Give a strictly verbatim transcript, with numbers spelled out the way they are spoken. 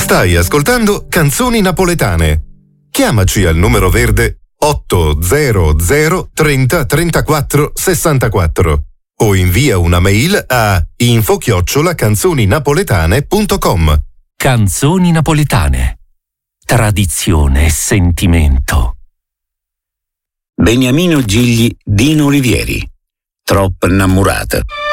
Stai ascoltando Canzoni Napoletane. Chiamaci al numero verde otto zero zero trenta trentaquattro sessantaquattro o invia una mail a info chiocciola canzoninapoletane punto com. Canzoni Napoletane. Tradizione e sentimento. Beniamino Gigli, Dino Olivieri. Troppo innamorata.